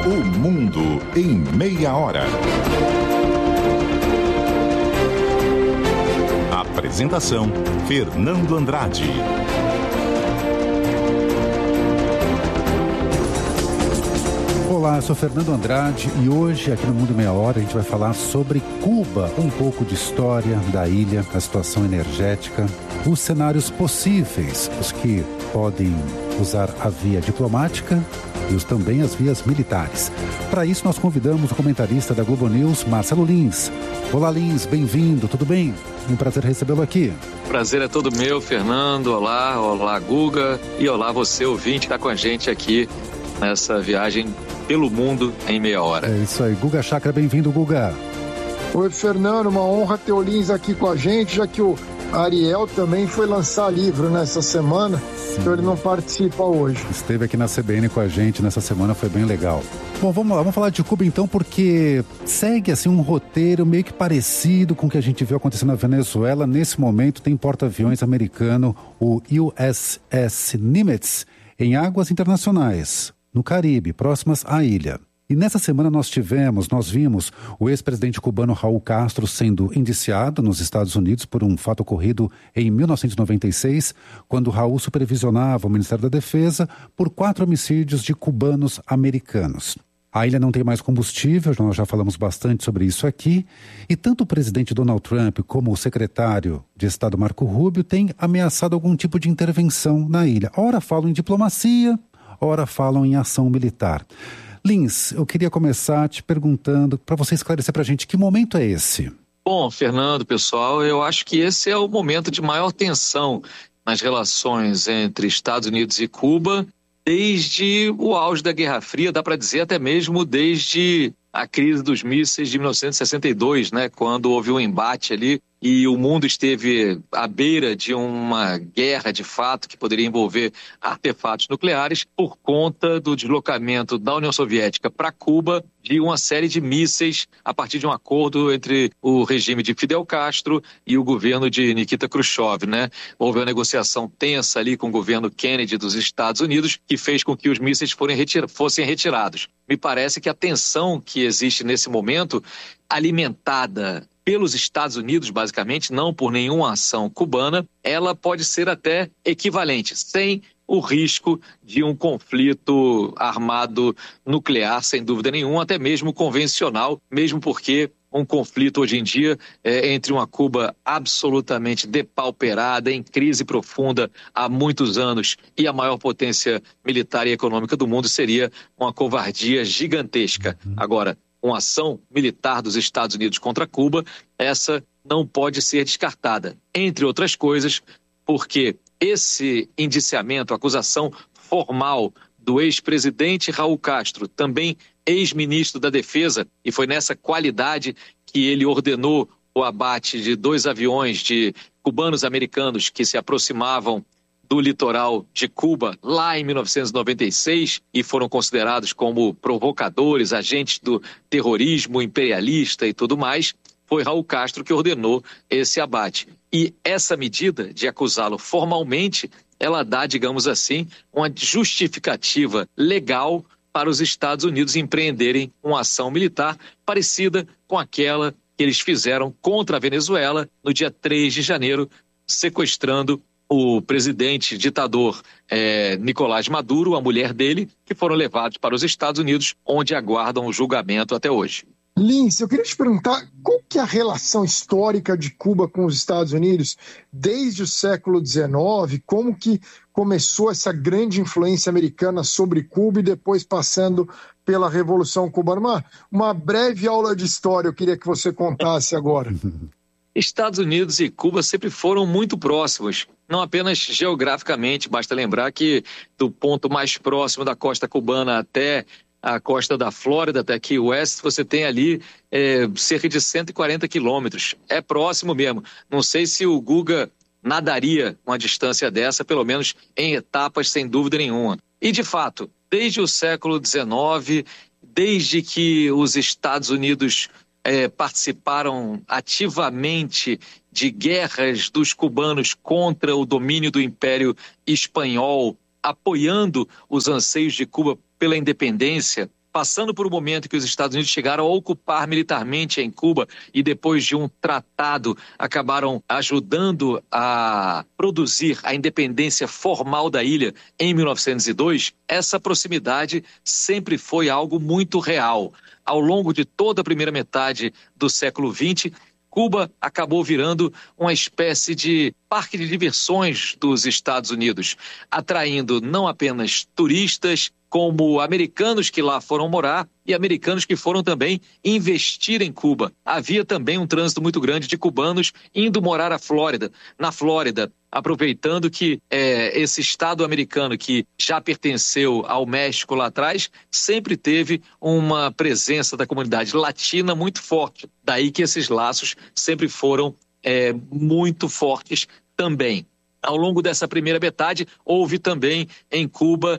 O Mundo em Meia Hora. Apresentação: Fernando Andrade. Olá, eu sou Fernando Andrade e hoje aqui no Mundo em Meia Hora a gente vai falar sobre Cuba, um pouco de história da ilha, a situação energética, os cenários possíveis, os que podem usar a via diplomática e também as vias militares. Para isso nós convidamos o comentarista da Globo News, Marcelo Lins. Olá, Lins, bem-vindo, tudo bem? Um prazer recebê-lo aqui. Prazer é todo meu, Fernando. Olá, Guga. E olá, você, ouvinte, que está com a gente aqui nessa viagem pelo mundo em meia hora. É isso aí. Guga Chakra, bem-vindo, Guga. Oi, Fernando, uma honra ter o Lins aqui com a gente, já que o Ariel também foi lançar livro nessa semana. Sim. Então ele não participa hoje. Esteve aqui na CBN com a gente nessa semana, foi bem legal. Bom, vamos lá, vamos falar de Cuba então, porque segue assim um roteiro meio que parecido com o que a gente viu acontecendo na Venezuela. Nesse momento tem porta-aviões americano, o USS Nimitz, em águas internacionais, no Caribe, próximas à ilha. E nessa semana nós vimos o ex-presidente cubano Raul Castro sendo indiciado nos Estados Unidos por um fato ocorrido em 1996, quando Raul supervisionava o Ministério da Defesa por 4 homicídios de cubanos americanos. A ilha não tem mais combustível, nós já falamos bastante sobre isso aqui, e tanto o presidente Donald Trump como o secretário de Estado Marco Rubio têm ameaçado algum tipo de intervenção na ilha. Ora falam em diplomacia, ora falam em ação militar. Lins, eu queria começar te perguntando, para você esclarecer para a gente, que momento é esse? Bom, Fernando, pessoal, eu acho que esse é o momento de maior tensão nas relações entre Estados Unidos e Cuba, desde o auge da Guerra Fria, dá para dizer até mesmo desde a crise dos mísseis de 1962, né, quando houve um embate ali e o mundo esteve à beira de uma guerra de fato que poderia envolver artefatos nucleares por conta do deslocamento da União Soviética para Cuba de uma série de mísseis a partir de um acordo entre o regime de Fidel Castro e o governo de Nikita Khrushchev, né? Houve uma negociação tensa ali com o governo Kennedy dos Estados Unidos que fez com que os mísseis fossem retirados. Me parece que a tensão que existe nesse momento, alimentada pelos Estados Unidos, basicamente, não por nenhuma ação cubana, ela pode ser até equivalente, sem o risco de um conflito armado nuclear, sem dúvida nenhuma, até mesmo convencional, mesmo porque um conflito hoje em dia entre uma Cuba absolutamente depauperada, em crise profunda há muitos anos, e a maior potência militar e econômica do mundo seria uma covardia gigantesca. Agora, uma ação militar dos Estados Unidos contra Cuba, essa não pode ser descartada, entre outras coisas, porque esse indiciamento, acusação formal do ex-presidente Raul Castro, também ex-ministro da Defesa, e foi nessa qualidade que ele ordenou o abate de 2 aviões de cubanos americanos que se aproximavam do litoral de Cuba, lá em 1996, e foram considerados como provocadores, agentes do terrorismo imperialista e tudo mais. Foi Raul Castro que ordenou esse abate. E essa medida de acusá-lo formalmente, ela dá, digamos assim, uma justificativa legal para os Estados Unidos empreenderem uma ação militar parecida com aquela que eles fizeram contra a Venezuela no dia 3 de janeiro, sequestrando o presidente ditador Nicolás Maduro, a mulher dele, que foram levados para os Estados Unidos, onde aguardam o julgamento até hoje. Lins, eu queria te perguntar qual que é a relação histórica de Cuba com os Estados Unidos desde o século XIX, como que começou essa grande influência americana sobre Cuba e depois passando pela Revolução Cubana. Uma breve aula de história eu queria que você contasse agora. Estados Unidos e Cuba sempre foram muito próximos, não apenas geograficamente, basta lembrar que do ponto mais próximo da costa cubana até a costa da Flórida, até Key West, você tem ali cerca de 140 quilômetros. É próximo mesmo. Não sei se o Guga nadaria uma distância dessa, pelo menos em etapas, sem dúvida nenhuma. E, de fato, desde o século XIX, desde que os Estados Unidos participaram ativamente de guerras dos cubanos contra o domínio do Império Espanhol, apoiando os anseios de Cuba pela independência, passando por um momento em que os Estados Unidos chegaram a ocupar militarmente em Cuba e depois de um tratado acabaram ajudando a produzir a independência formal da ilha em 1902, essa proximidade sempre foi algo muito real. Ao longo de toda a primeira metade do século XX, Cuba acabou virando uma espécie de parque de diversões dos Estados Unidos, atraindo não apenas turistas, como americanos que lá foram morar e americanos que foram também investir em Cuba. Havia também um trânsito muito grande de cubanos indo morar na Flórida, aproveitando que esse estado americano que já pertenceu ao México lá atrás, sempre teve uma presença da comunidade latina muito forte. Daí que esses laços sempre foram muito fortes também. Ao longo dessa primeira metade, houve também em Cuba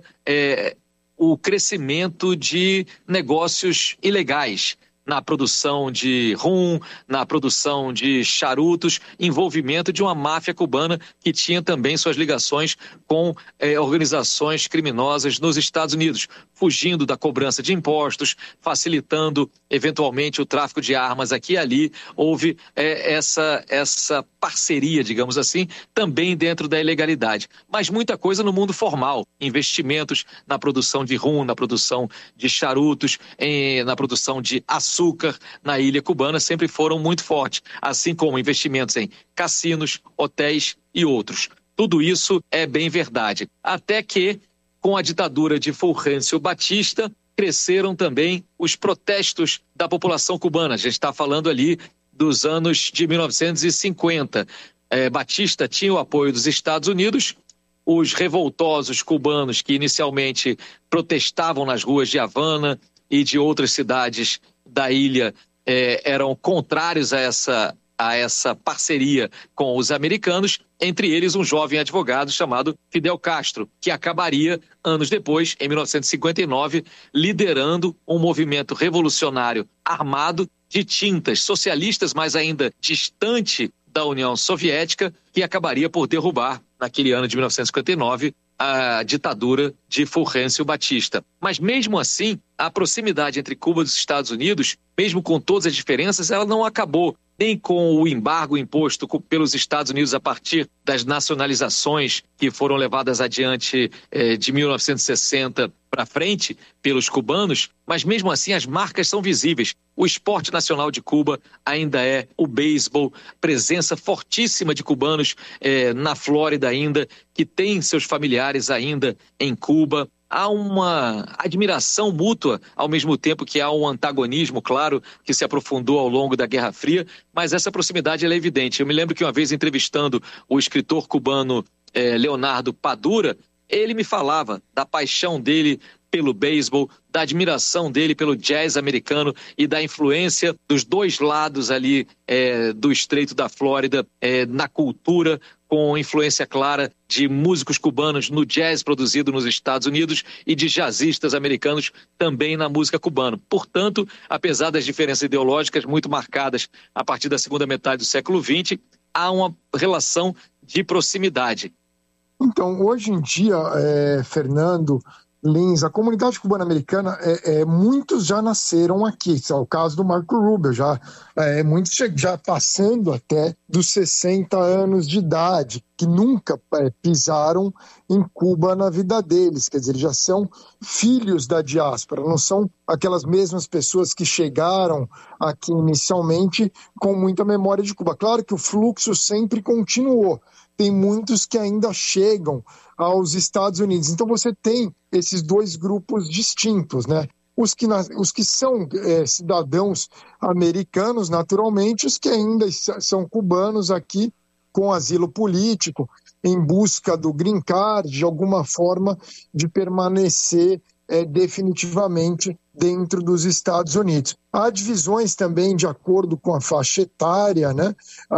o crescimento de negócios ilegais na produção de rum, na produção de charutos, envolvimento de uma máfia cubana que tinha também suas ligações com organizações criminosas nos Estados Unidos, fugindo da cobrança de impostos, facilitando eventualmente o tráfico de armas aqui e ali. Houve essa parceria, digamos assim, também dentro da ilegalidade. Mas muita coisa no mundo formal, investimentos na produção de rum, na produção de charutos, na produção de açúcar na ilha cubana sempre foram muito fortes, assim como investimentos em cassinos, hotéis e outros. Tudo isso é bem verdade. Até que, com a ditadura de Fulgêncio Batista, cresceram também os protestos da população cubana. A gente está falando ali dos anos de 1950. Batista tinha o apoio dos Estados Unidos. Os revoltosos cubanos que inicialmente protestavam nas ruas de Havana e de outras cidades da ilha eram contrários a essa parceria com os americanos, entre eles um jovem advogado chamado Fidel Castro, que acabaria, anos depois, em 1959, liderando um movimento revolucionário armado de tintas socialistas, mas ainda distante da União Soviética, que acabaria por derrubar, naquele ano de 1959, a ditadura de Fulgêncio Batista. Mas mesmo assim, a proximidade entre Cuba e os Estados Unidos, mesmo com todas as diferenças, ela não acabou nem com o embargo imposto pelos Estados Unidos a partir das nacionalizações que foram levadas adiante de 1960 para frente pelos cubanos, mas mesmo assim as marcas são visíveis. O esporte nacional de Cuba ainda é o beisebol, presença fortíssima de cubanos na Flórida ainda, que têm seus familiares ainda em Cuba. Há uma admiração mútua, ao mesmo tempo que há um antagonismo, claro, que se aprofundou ao longo da Guerra Fria, mas essa proximidade ela é evidente. Eu me lembro que uma vez entrevistando o escritor cubano Leonardo Padura, ele me falava da paixão dele pelo beisebol, da admiração dele pelo jazz americano e da influência dos dois lados ali do Estreito da Flórida na cultura, com influência clara de músicos cubanos no jazz produzido nos Estados Unidos e de jazzistas americanos também na música cubana. Portanto, apesar das diferenças ideológicas muito marcadas a partir da segunda metade do século XX, há uma relação de proximidade. Então, hoje em dia, Fernando, Lins, a comunidade cubana-americana, muitos já nasceram aqui. É o caso do Marco Rubio, muitos já passando até dos 60 anos de idade, que nunca pisaram em Cuba na vida deles. Quer dizer, eles já são filhos da diáspora, não são aquelas mesmas pessoas que chegaram aqui inicialmente com muita memória de Cuba. Claro que o fluxo sempre continuou. Tem muitos que ainda chegam aos Estados Unidos. Então você tem esses dois grupos distintos, né? Os que são cidadãos americanos, naturalmente, os que ainda são cubanos aqui com asilo político, em busca do green card, de alguma forma de permanecer definitivamente dentro dos Estados Unidos. Há divisões também de acordo com a faixa etária, né?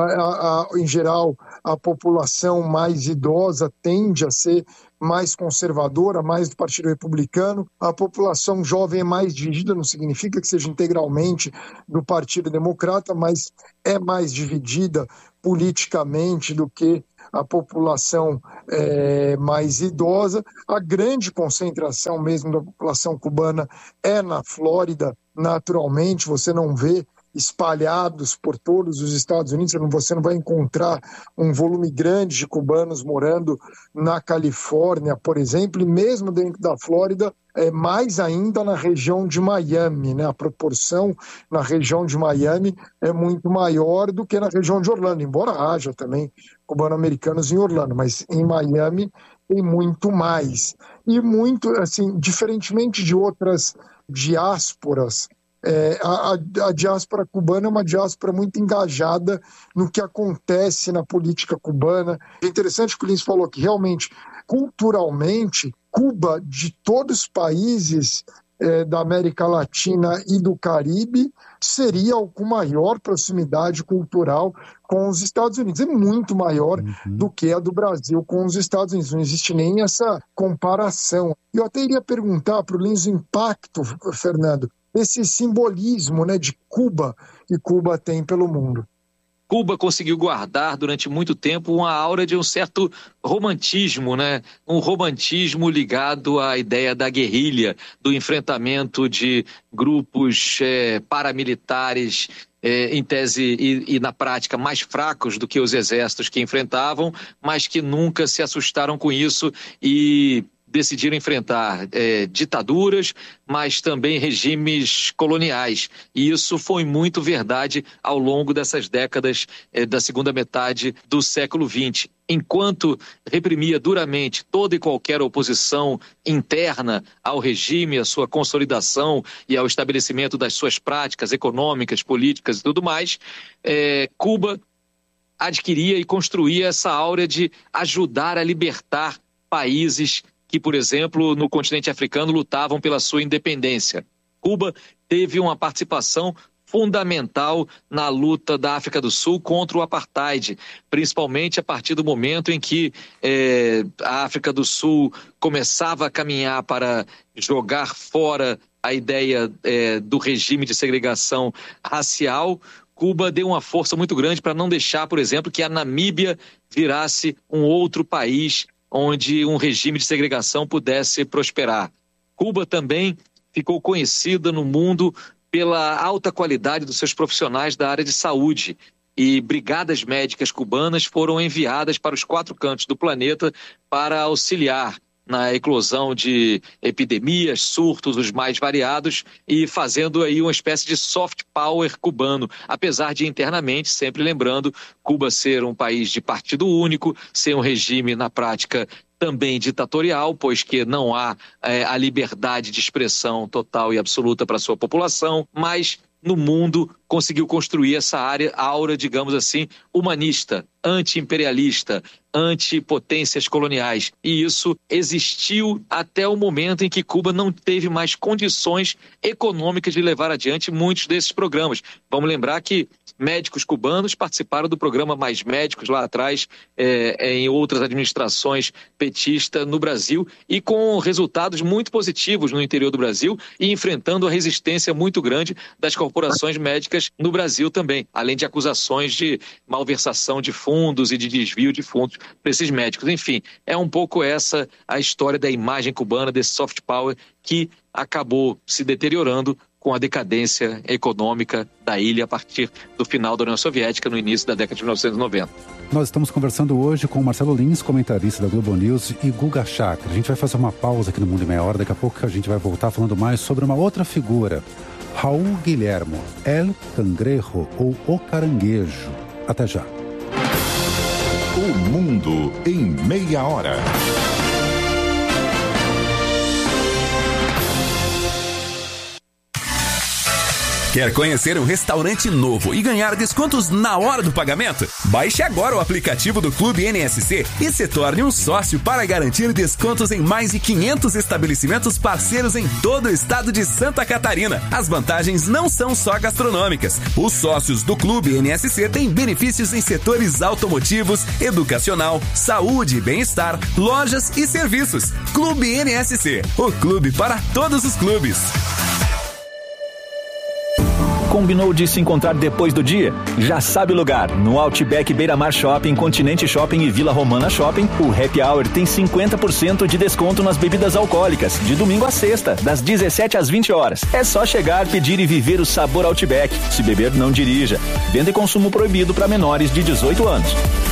Em geral, a população mais idosa tende a ser mais conservadora, mais do Partido Republicano. A população jovem é mais dividida, não significa que seja integralmente do Partido Democrata, mas é mais dividida politicamente do que a população mais idosa. A grande concentração mesmo da população cubana é na Flórida, naturalmente, você não vê espalhados por todos os Estados Unidos, você não vai encontrar um volume grande de cubanos morando na Califórnia, por exemplo, e mesmo dentro da Flórida, mais ainda na região de Miami, né? A proporção na região de Miami é muito maior do que na região de Orlando, embora haja também cubano-americanos em Orlando, mas em Miami tem muito mais. E muito, assim, diferentemente de outras diásporas, a diáspora cubana é uma diáspora muito engajada no que acontece na política cubana. É interessante que o Lins falou que realmente, culturalmente, Cuba, de todos os países da América Latina e do Caribe, seria o com maior proximidade cultural com os Estados Unidos. É muito maior do que a do Brasil com os Estados Unidos. Não existe nem essa comparação. Eu até iria perguntar para o Lins o impacto, Fernando, esse simbolismo, né, de Cuba que Cuba tem pelo mundo. Cuba conseguiu guardar durante muito tempo uma aura de um certo romantismo, né? Um romantismo ligado à ideia da guerrilha, do enfrentamento de grupos paramilitares, em tese e na prática mais fracos do que os exércitos que enfrentavam, mas que nunca se assustaram com isso e decidiram enfrentar ditaduras, mas também regimes coloniais. E isso foi muito verdade ao longo dessas décadas da segunda metade do século XX. Enquanto reprimia duramente toda e qualquer oposição interna ao regime, à sua consolidação e ao estabelecimento das suas práticas econômicas, políticas e tudo mais, Cuba adquiria e construía essa áurea de ajudar a libertar países que, por exemplo, no continente africano lutavam pela sua independência. Cuba teve uma participação fundamental na luta da África do Sul contra o apartheid, principalmente a partir do momento em que a África do Sul começava a caminhar para jogar fora a ideia do regime de segregação racial. Cuba deu uma força muito grande para não deixar, por exemplo, que a Namíbia virasse um outro país onde um regime de segregação pudesse prosperar. Cuba também ficou conhecida no mundo pela alta qualidade dos seus profissionais da área de saúde, e brigadas médicas cubanas foram enviadas para os 4 cantos do planeta para auxiliar na eclosão de epidemias, surtos os mais variados, e fazendo aí uma espécie de soft power cubano, apesar de internamente, sempre lembrando, Cuba ser um país de partido único, ser um regime na prática também ditatorial, pois que não há a liberdade de expressão total e absoluta para a sua população, mas no mundo conseguiu construir essa aura, digamos assim, humanista, anti-imperialista, anti-potências coloniais. E isso existiu até o momento em que Cuba não teve mais condições econômicas de levar adiante muitos desses programas. Vamos lembrar que médicos cubanos participaram do programa Mais Médicos lá atrás, em outras administrações petistas no Brasil, e com resultados muito positivos no interior do Brasil e enfrentando a resistência muito grande das corporações médicas no Brasil também, além de acusações de malversação de fundos e de desvio de fundos para esses médicos. Enfim, é um pouco essa a história da imagem cubana, desse soft power que acabou se deteriorando com a decadência econômica da ilha a partir do final da União Soviética, no início da década de 1990. Nós estamos conversando hoje com o Marcelo Lins, comentarista da Globo News, e Guga Chakra. A gente vai fazer uma pausa aqui no Mundo em Meia Hora, daqui a pouco a gente vai voltar falando mais sobre uma outra figura, Raul Guillermo, El Cangrejo ou O Caranguejo. Até já. O Mundo em Meia Hora. Quer conhecer um restaurante novo e ganhar descontos na hora do pagamento? Baixe agora o aplicativo do Clube NSC e se torne um sócio para garantir descontos em mais de 500 estabelecimentos parceiros em todo o estado de Santa Catarina. As vantagens não são só gastronômicas. Os sócios do Clube NSC têm benefícios em setores automotivos, educacional, saúde e bem-estar, lojas e serviços. Clube NSC, o clube para todos os clubes. Combinou de se encontrar depois do dia? Já sabe o lugar. No Outback Beira-Mar Shopping, Continente Shopping e Vila Romana Shopping, o Happy Hour tem 50% de desconto nas bebidas alcoólicas, de domingo a sexta, das 17 às 20 horas. É só chegar, pedir e viver o sabor Outback. Se beber, não dirija. Venda e consumo proibido para menores de 18 anos.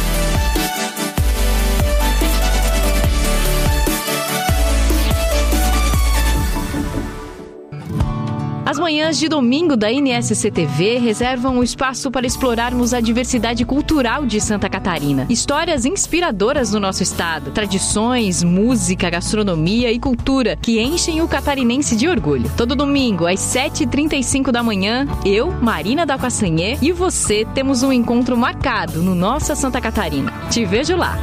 As manhãs de domingo da NSC TV reservam um espaço para explorarmos a diversidade cultural de Santa Catarina. Histórias inspiradoras do nosso estado, tradições, música, gastronomia e cultura que enchem o catarinense de orgulho. Todo domingo, às 7h35 da manhã, eu, Marina da Castanhê, e você temos um encontro marcado no Nossa Santa Catarina. Te vejo lá!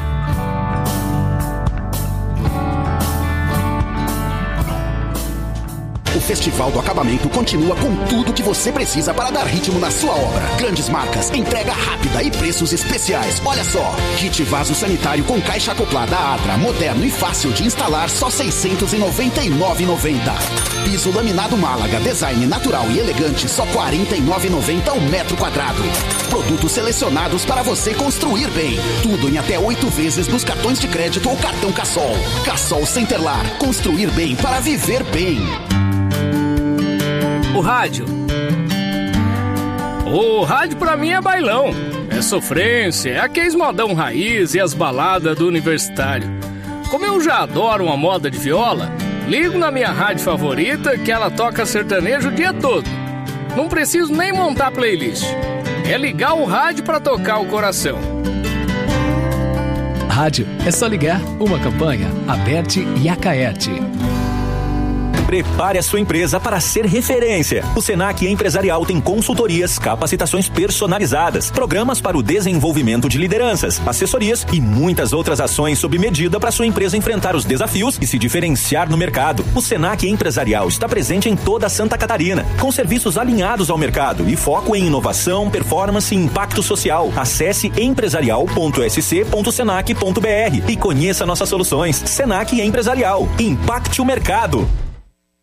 O Festival do Acabamento continua com tudo que você precisa para dar ritmo na sua obra. Grandes marcas, entrega rápida e preços especiais. Olha só, kit vaso sanitário com caixa acoplada Adra, moderno e fácil de instalar, só R$ 699,90. Piso laminado Málaga, design natural e elegante, só R$ 49,90 o metro quadrado. Produtos selecionados para você construir bem. Tudo em até 8 vezes nos cartões de crédito ou cartão Cassol. Cassol Centerlar, construir bem para viver bem. O rádio. O rádio pra mim é bailão. É sofrência, é aqueles modão raiz e as baladas do universitário. Como eu já adoro uma moda de viola, ligo na minha rádio favorita que ela toca sertanejo o dia todo. Não preciso nem montar playlist. É ligar o rádio pra tocar o coração. Rádio, é só ligar. Uma campanha, Aberte e Acaerte. Prepare a sua empresa para ser referência. O Senac Empresarial tem consultorias, capacitações personalizadas, programas para o desenvolvimento de lideranças, assessorias e muitas outras ações sob medida para sua empresa enfrentar os desafios e se diferenciar no mercado. O Senac Empresarial está presente em toda Santa Catarina, com serviços alinhados ao mercado e foco em inovação, performance e impacto social. Acesse empresarial.sc.senac.br e conheça nossas soluções. Senac Empresarial. Impacte o mercado.